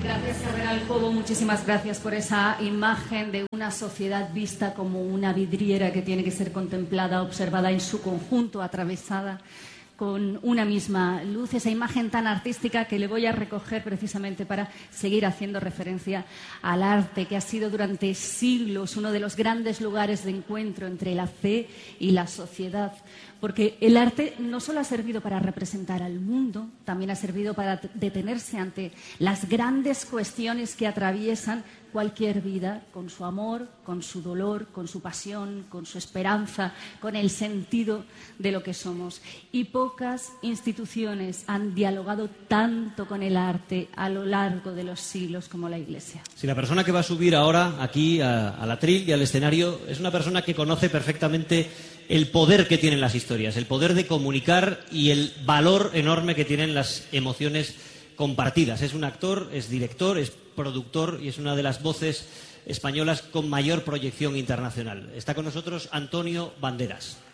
Gracias, Cardenal Cobo. Muchísimas gracias por esa imagen de una sociedad vista como una vidriera que tiene que ser contemplada, observada en su conjunto, atravesada con una misma luz, esa imagen tan artística que le voy a recoger precisamente para seguir haciendo referencia al arte, que ha sido durante siglos uno de los grandes lugares de encuentro entre la fe y la sociedad. Porque el arte no solo ha servido para representar al mundo, también ha servido para detenerse ante las grandes cuestiones que atraviesan cualquier vida, con su amor, con su dolor, con su pasión, con su esperanza, con el sentido de lo que somos. Y pocas instituciones han dialogado tanto con el arte a lo largo de los siglos como la Iglesia. Si la persona que va a subir ahora aquí al atril y al escenario es una persona que conoce perfectamente el poder que tienen las historias, el poder de comunicar y el valor enorme que tienen las emociones compartidas. Es un actor, es director, es productor y es una de las voces españolas con mayor proyección internacional. Está con nosotros Antonio Banderas.